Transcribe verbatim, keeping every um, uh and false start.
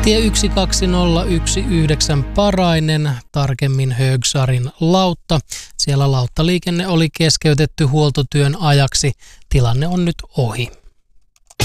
Tie yksi kaksi nolla yksi yhdeksän Parainen, tarkemmin Högsarin lautta. Siellä lauttaliikenne oli keskeytetty huoltotyön ajaksi. Tilanne on nyt ohi.